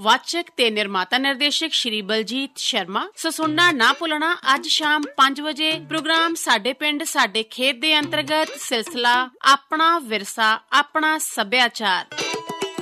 ਵਾਚਕ ਤੇ ਨਿਰਮਾਤਾ ਨਿਰਦੇਸ਼ਕ ਸ਼੍ਰੀ ਬਲਜੀਤ ਸ਼ਰਮਾ। ਸੋ ਸੁਣਨਾ ਨਾ ਭੁੱਲਣਾ ਅੱਜ ਸ਼ਾਮ 5 ਵਜੇ ਪ੍ਰੋਗਰਾਮ ਸਾਡੇ ਪਿੰਡ ਸਾਡੇ ਖੇਤ ਦੇ ਅੰਤਰਗਤ ਸਿਲਸਿਲਾ ਆਪਣਾ ਵਿਰਸਾ ਆਪਣਾ ਸੱਭਿਆਚਾਰ।